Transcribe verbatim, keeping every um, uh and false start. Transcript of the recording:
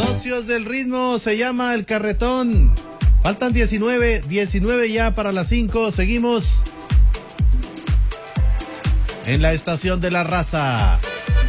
Socios del ritmo, se llama El Carretón. Faltan diecinueve, diecinueve ya para las cinco. Seguimos en la estación de la raza.